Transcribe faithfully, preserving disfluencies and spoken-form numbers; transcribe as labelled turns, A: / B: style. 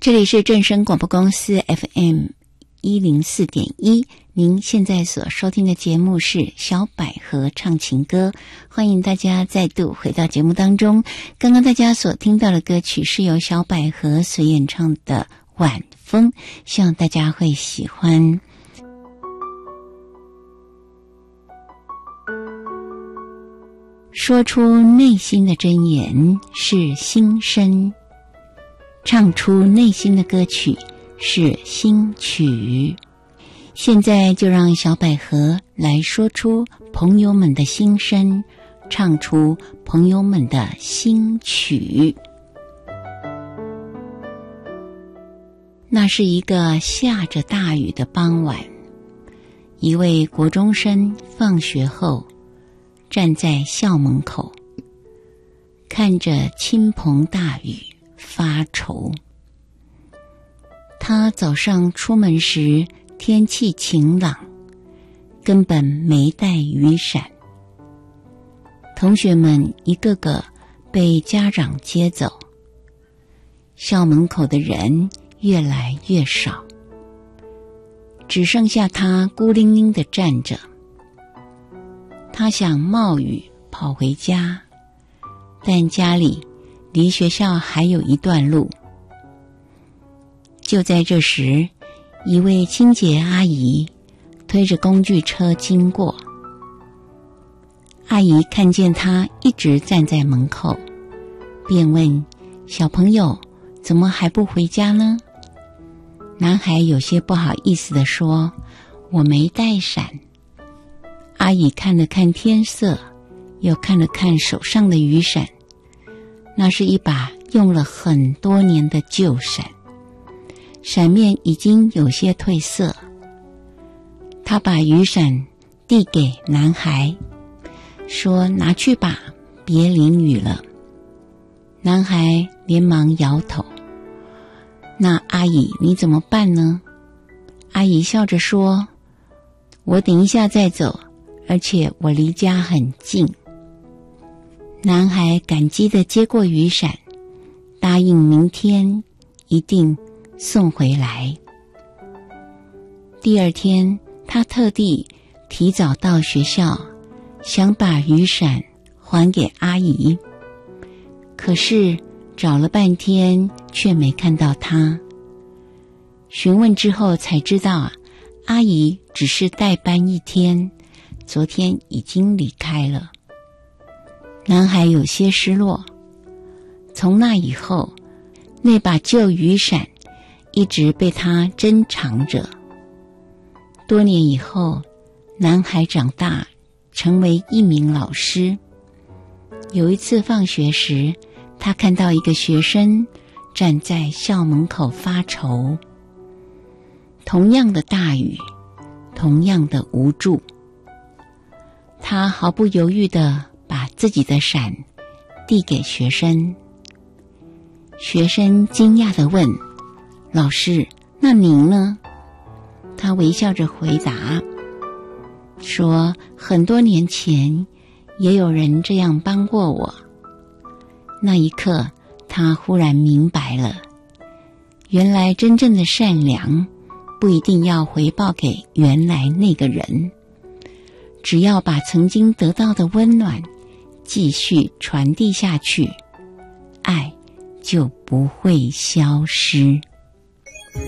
A: 这里是正声广播公司 F M 一零四点一，您现在所收听的节目是小百合唱情歌，欢迎大家再度回到节目当中。刚刚大家所听到的歌曲是由小百合所演唱的晚风，希望大家会喜欢。说出内心的真言是心声，唱出内心的歌曲是新曲。现在就让小百合来说出朋友们的心声，唱出朋友们的新曲。那是一个下着大雨的傍晚，一位国中生放学后站在校门口，看着倾盆大雨发愁。他早上出门时天气晴朗，根本没带雨伞。同学们一个个被家长接走，校门口的人越来越少，只剩下他孤零零地站着。他想冒雨跑回家，但家里离学校还有一段路。就在这时，一位清洁阿姨推着工具车经过。阿姨看见他一直站在门口，便问：小朋友，怎么还不回家呢？男孩有些不好意思地说：我没带伞。阿姨看了看天色，又看了看手上的雨伞，那是一把用了很多年的旧伞，伞面已经有些褪色。她把雨伞递给男孩，说：拿去吧，别淋雨了。男孩连忙摇头。那阿姨你怎么办呢？阿姨笑着说：我等一下再走，而且我离家很近。男孩感激地接过雨伞，答应明天一定送回来。第二天，他特地提早到学校，想把雨伞还给阿姨，可是找了半天却没看到他。询问之后才知道啊，阿姨只是代班一天，昨天已经离开了。男孩有些失落。从那以后，那把旧雨伞一直被他珍藏着。多年以后，男孩长大，成为一名老师。有一次放学时，他看到一个学生站在校门口发愁。同样的大雨，同样的无助，他毫不犹豫地把自己的伞递给学生。学生惊讶地问：老师，那您呢？他微笑着回答说：很多年前也有人这样帮过我。那一刻，他忽然明白了，原来真正的善良不一定要回报给原来那个人，只要把曾经得到的温暖继续传递下去，爱就不会消失。